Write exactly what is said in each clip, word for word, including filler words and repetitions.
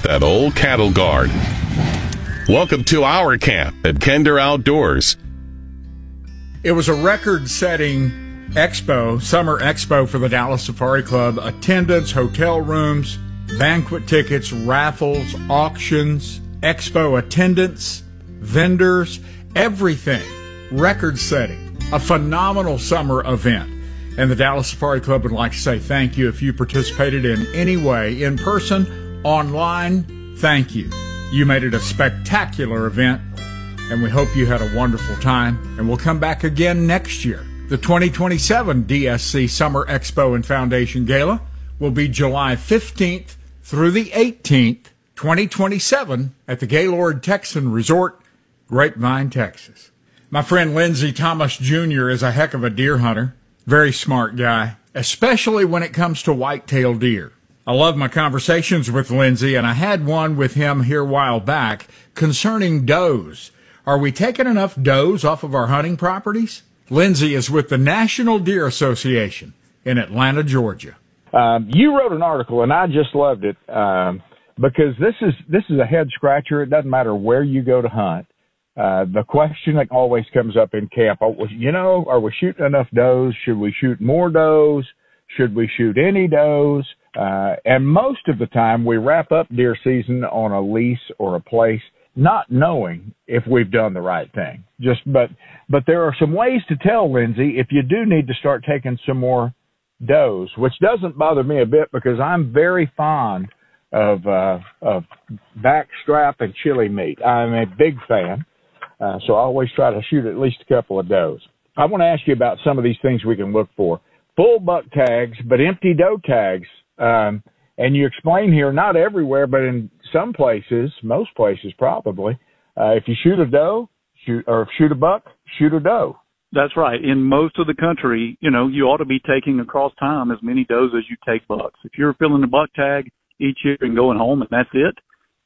that old cattle guard. Welcome to our camp at Kinder Outdoors. It was a record-setting expo, summer expo for the Dallas Safari Club. Attendance, hotel rooms, banquet tickets, raffles, auctions, expo attendance, vendors, everything. Record-setting. A phenomenal summer event. And the Dallas Safari Club would like to say thank you if you participated in any way, in person, online. Thank you. You made it a spectacular event, and we hope you had a wonderful time. And we'll come back again next year. The twenty twenty-seven D S C Summer Expo and Foundation Gala will be July fifteenth through the eighteenth, twenty twenty-seven, at the Gaylord Texan Resort, Grapevine, Texas. My friend Lindsey Thomas Junior is a heck of a deer hunter. Very smart guy, especially when it comes to white-tailed deer. I love my conversations with Lindsey, and I had one with him here a while back concerning does. Are we taking enough does off of our hunting properties? Lindsey is with the National Deer Association in Atlanta, Georgia. Um, you wrote an article, and I just loved it um, because this is this is a head-scratcher. It doesn't matter where you go to hunt. Uh, the question that always comes up in camp, you know, are we shooting enough does? Should we shoot more does? Should we shoot any does? Uh, and most of the time we wrap up deer season on a lease or a place, not knowing if we've done the right thing. Just, but, but there are some ways to tell, Lindsey, if you do need to start taking some more does, which doesn't bother me a bit because I'm very fond of, uh, of backstrap and chili meat. I'm a big fan. Uh, so I always try to shoot at least a couple of does. I want to ask you about some of these things we can look for. Full buck tags, but empty doe tags. Um, and you explain here, not everywhere, but in some places, most places probably, uh, if you shoot a doe, shoot, or shoot a buck, shoot a doe. That's right. In most of the country, you know, you ought to be taking across time as many does as you take bucks. If you're filling a buck tag each year and going home and that's it,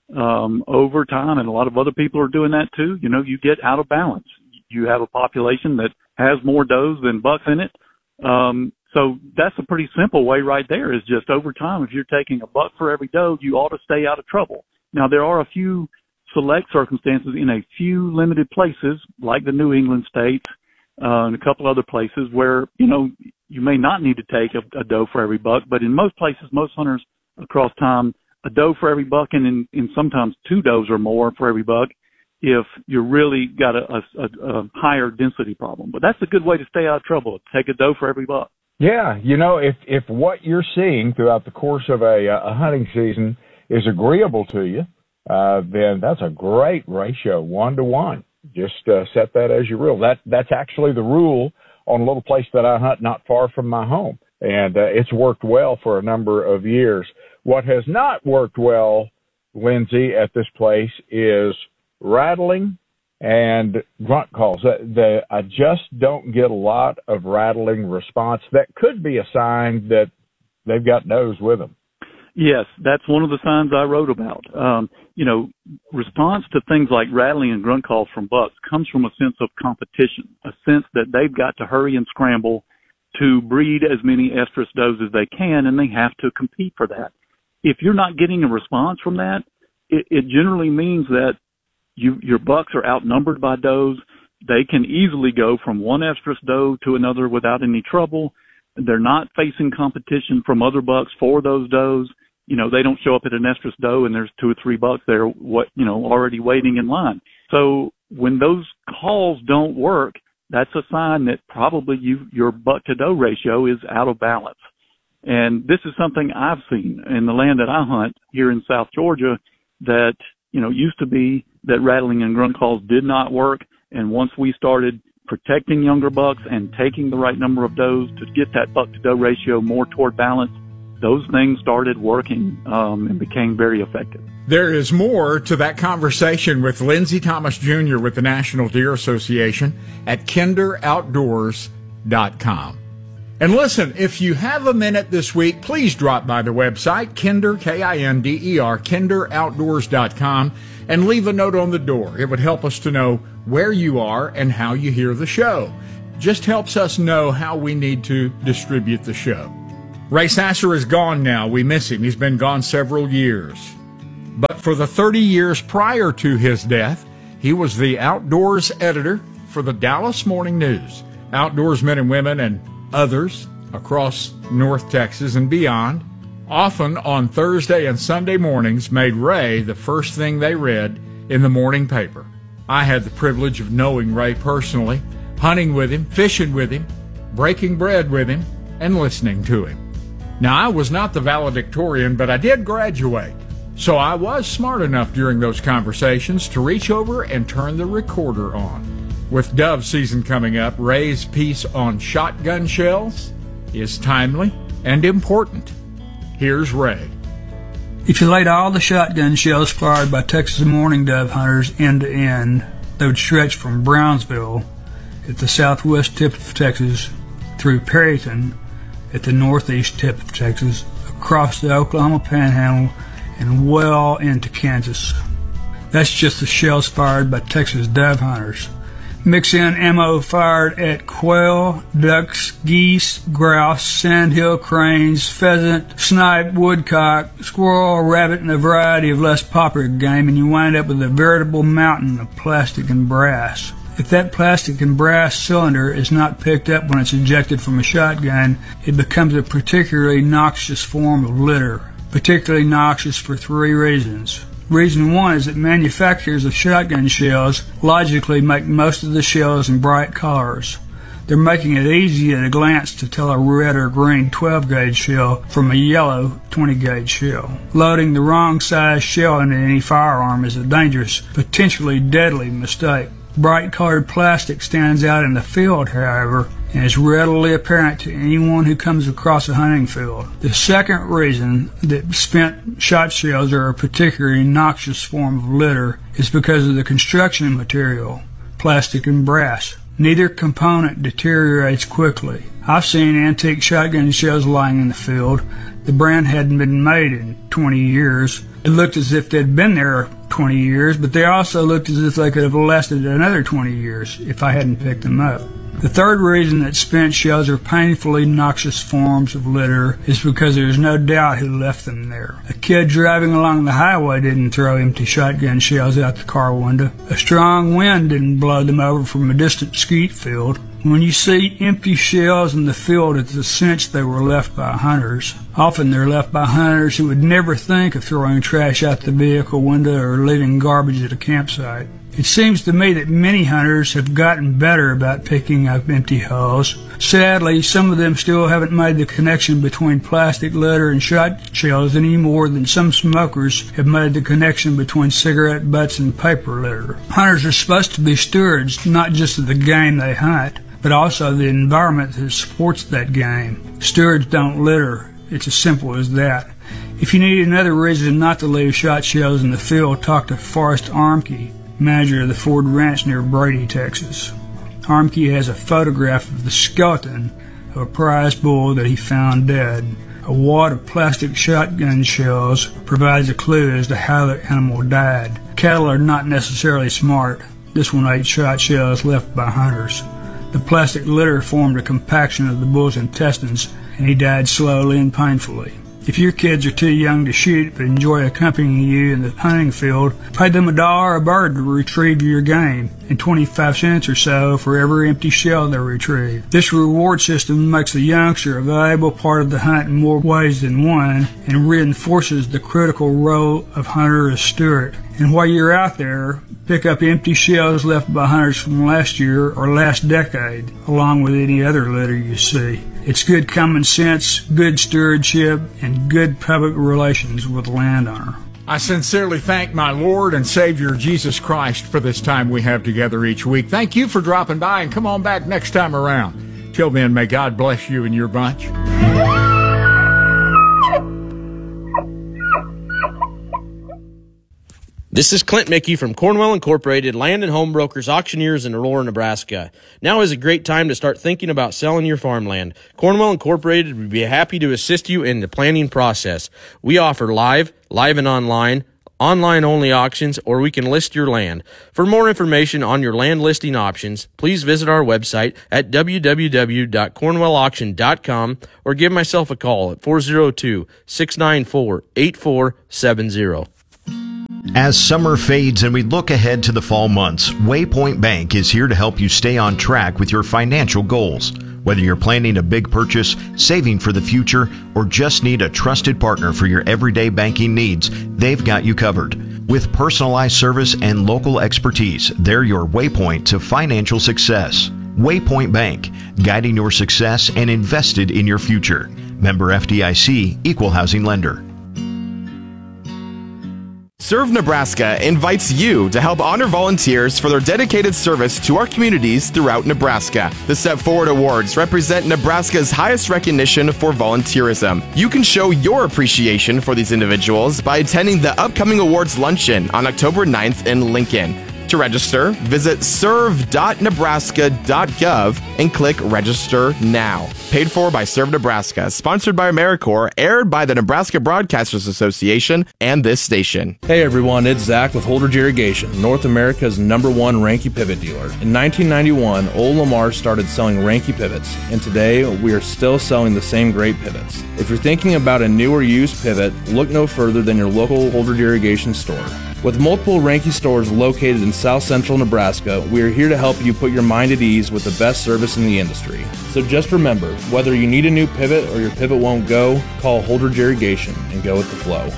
um, over time, and a lot of other people are doing that too, you know, you get out of balance. You have a population that has more does than bucks in it. Um, so that's a pretty simple way right there, is just over time, if you're taking a buck for every doe, you ought to stay out of trouble. Now, there are a few select circumstances in a few limited places, like the New England states, uh, and a couple other places where, you know, you may not need to take a, a doe for every buck, but in most places, most hunters across time, a doe for every buck, and in, in sometimes two does or more for every buck, if you really got a, a, a higher density problem. But that's a good way to stay out of trouble. Take a doe for every buck. Yeah, you know, if if what you're seeing throughout the course of a, a hunting season is agreeable to you, uh, then that's a great ratio, one to one. Just uh, set that as your rule. That that's actually the rule on a little place that I hunt not far from my home, and uh, it's worked well for a number of years. What has not worked well, Lindsey, at this place is rattling and grunt calls. The, the, I just don't get a lot of rattling response. That could be a sign that they've got does with them. Yes, that's one of the signs I wrote about. Um, you know, response to things like rattling and grunt calls from bucks comes from a sense of competition, a sense that they've got to hurry and scramble to breed as many estrus does as they can, and they have to compete for that. If you're not getting a response from that, it, it generally means that you, your bucks are outnumbered by does. They can easily go from one estrus doe to another without any trouble. They're not facing competition from other bucks for those does. You know, they don't show up at an estrus doe and there's two or three bucks there, what, you know, already waiting in line. So when those calls don't work, that's a sign that probably you, your buck to doe ratio is out of balance. And this is something I've seen in the land that I hunt here in South Georgia that, you know, used to be that rattling and grunt calls did not work. And once we started protecting younger bucks and taking the right number of does to get that buck to doe ratio more toward balance, those things started working um, and became very effective. There is more to that conversation with Lindsey Thomas Junior with the National Deer Association at kinder outdoors dot com. And listen, if you have a minute this week, please drop by the website, Kinder, K I N D E R, kinder outdoors dot com, and leave a note on the door. It would help us to know where you are and how you hear the show. Just helps us know how we need to distribute the show. Ray Sasser is gone now. We miss him. He's been gone several years. But For the thirty years prior to his death, he was the outdoors editor for the Dallas Morning News. Outdoors men and women and others across North Texas and beyond, often on Thursday and Sunday mornings, made Ray the first thing they read in the morning paper. I had the privilege of knowing Ray personally, hunting with him, fishing with him, breaking bread with him, and listening to him. Now, I was not the valedictorian, but I did graduate. So I was smart enough during those conversations to reach over and turn the recorder on. With dove season coming up, Ray's piece on shotgun shells is timely and important. Here's Ray. If you laid all the shotgun shells fired by Texas mourning dove hunters end to end, they would stretch from Brownsville at the southwest tip of Texas through Perryton at the northeast tip of Texas, across the Oklahoma Panhandle, and well into Kansas. That's just the shells fired by Texas dove hunters. Mix in ammo fired at quail, ducks, geese, grouse, sandhill cranes, pheasant, snipe, woodcock, squirrel, rabbit, and a variety of less popular game, and you wind up with a veritable mountain of plastic and brass. If that plastic and brass cylinder is not picked up when it's ejected from a shotgun, it becomes a particularly noxious form of litter. Particularly noxious for three reasons. Reason one is that manufacturers of shotgun shells logically make most of the shells in bright colors. They're making it easy at a glance to tell a red or green twelve gauge shell from a yellow twenty gauge shell. Loading the wrong size shell into any firearm is a dangerous, potentially deadly mistake. Bright colored plastic stands out in the field, however, and is readily apparent to anyone who comes across a hunting field. The second reason that spent shot shells are a particularly noxious form of litter is because of the construction material, plastic and brass. Neither component deteriorates quickly. I've seen antique shotgun shells lying in the field. The brand hadn't been made in twenty years. It looked as if they'd been there twenty years, but they also looked as if they could have lasted another twenty years if I hadn't picked them up. The third reason that spent shells are painfully noxious forms of litter is because there's no doubt who left them there. A kid driving along the highway didn't throw empty shotgun shells out the car window. A strong wind didn't blow them over from a distant skeet field. When you see empty shells in the field, it's a cinch they were left by hunters. Often they're left by hunters who would never think of throwing trash out the vehicle window or leaving garbage at a campsite. It seems to me that many hunters have gotten better about picking up empty hulls. Sadly, some of them still haven't made the connection between plastic litter and shot shells any more than some smokers have made the connection between cigarette butts and paper litter. Hunters are supposed to be stewards not just of the game they hunt, but also the environment that supports that game. Stewards don't litter. It's as simple as that. If you need another reason not to leave shot shells in the field, talk to Forrest Armke, manager of the Ford Ranch near Brady, Texas. Armke has a photograph of the skeleton of a prize bull that he found dead. A wad of plastic shotgun shells provides a clue as to how the animal died. Cattle are not necessarily smart. This one ate shot shells left by hunters. The plastic litter formed a compaction of the bull's intestines, and he died slowly and painfully. If your kids are too young to shoot but enjoy accompanying you in the hunting field, pay them a dollar a bird to retrieve your game, and twenty-five cents or so for every empty shell they retrieve. This reward system makes the youngster a valuable part of the hunt in more ways than one, and reinforces the critical role of hunter as steward. And while you're out there, pick up empty shells left by hunters from last year or last decade, along with any other litter you see. It's good common sense, good stewardship, and good public relations with the landowner. I sincerely thank my Lord and Savior Jesus Christ for this time we have together each week. Thank you for dropping by, and come on back next time around. Till then, may God bless you and your bunch. This is Clint Mickey from Cornwell Incorporated, Land and Home Brokers, Auctioneers in Aurora, Nebraska. Now is a great time to start thinking about selling your farmland. Cornwell Incorporated would be happy to assist you in the planning process. We offer live, live and online, online-only auctions, or we can list your land. For more information on your land listing options, please visit our website at w w w dot cornwell auction dot com or give myself a call at four oh two, six nine four, eight four seven zero. As summer fades and we look ahead to the fall months, Waypoint Bank is here to help you stay on track with your financial goals. Whether you're planning a big purchase, saving for the future, or just need a trusted partner for your everyday banking needs, they've got you covered. With personalized service and local expertise, they're your waypoint to financial success. Waypoint Bank, guiding your success and invested in your future. Member F D I C, Equal Housing Lender. Serve Nebraska invites you to help honor volunteers for their dedicated service to our communities throughout Nebraska. The Step Forward Awards represent Nebraska's highest recognition for volunteerism. You can show your appreciation for these individuals by attending the upcoming awards luncheon on October ninth in Lincoln. To register, visit serve dot nebraska dot gov and click Register Now. Paid for by Serve Nebraska, sponsored by AmeriCorps, aired by the Nebraska Broadcasters Association and this station. Hey everyone, it's Zach with Holdridge Irrigation, North America's number one Ranke pivot dealer. In nineteen ninety-one, Old Lamar started selling Ranke pivots, and today we are still selling the same great pivots. If you're thinking about a new or used pivot, look no further than your local Holdridge Irrigation store. With multiple Ranke stores located in South Central Nebraska, we are here to help you put your mind at ease with the best service in the industry. So just remember, whether you need a new pivot or your pivot won't go, call Holdridge Irrigation and go with the flow.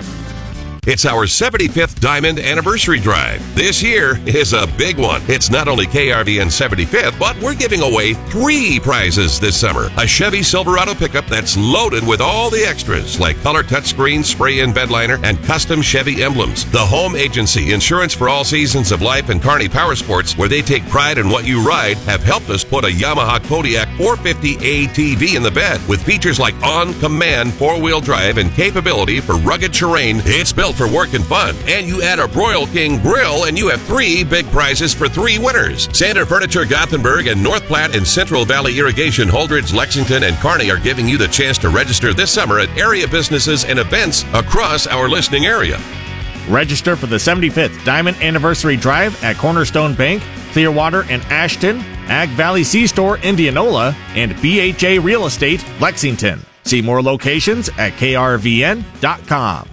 It's our seventy-fifth Diamond Anniversary Drive. This year is a big one. It's not only K R V N seventy-fifth, but we're giving away three prizes this summer. A Chevy Silverado pickup that's loaded with all the extras, like color touchscreen, spray-in bed liner, and custom Chevy emblems. The Home Agency, insurance for all seasons of life, and Kearney Power Sports, where they take pride in what you ride, have helped us put a Yamaha Kodiak four fifty A T V in the bed, with features like on-command four-wheel drive and capability for rugged terrain. It's built for work and fun. And you add a Broil King grill and you have three big prizes for three winners. Sander Furniture Gothenburg and North Platte and Central Valley Irrigation, Holdridge, Lexington, and Kearney are giving you the chance to register this summer at area businesses and events across our listening area. Register for the seventy-fifth Diamond Anniversary Drive at Cornerstone Bank, Clearwater and Ashton, Ag Valley C-Store, Indianola, and B H A Real Estate, Lexington. See more locations at K R V N dot com.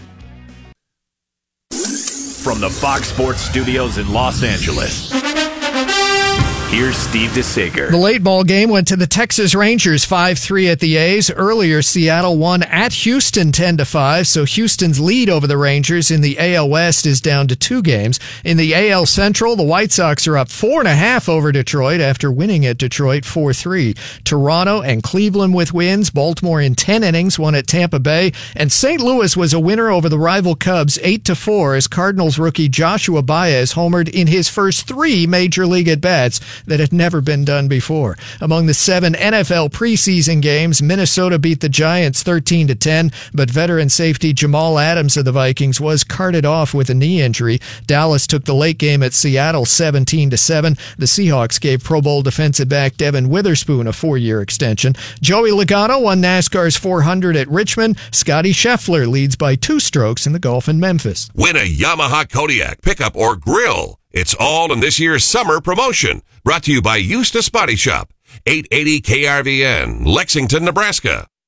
From the Fox Sports Studios in Los Angeles, here's Steve DeSager. The late ball game went to the Texas Rangers five three at the A's. Earlier, Seattle won at Houston ten to five, so Houston's lead over the Rangers in the A L West is down to two games. In the A L Central, the White Sox are up four and a half over Detroit after winning at Detroit four three. Toronto and Cleveland with wins. Baltimore in ten innings won at Tampa Bay, and Saint Louis was a winner over the rival Cubs eight to four as Cardinals rookie Joshua Baez homered in his first three major league at-bats that had never been done before. Among the seven N F L preseason games, Minnesota beat the Giants thirteen to ten, but veteran safety Jamal Adams of the Vikings was carted off with a knee injury. Dallas took the late game at Seattle seventeen to seven. The Seahawks gave Pro Bowl defensive back Devin Witherspoon a four-year extension. Joey Logano won NASCAR's four hundred at Richmond. Scotty Scheffler leads by two strokes in the golf in Memphis. Win a Yamaha Kodiak pickup or grill. It's all in this year's summer promotion. Brought to you by Eustace Body Shop, eight eighty K R V N, Lexington, Nebraska.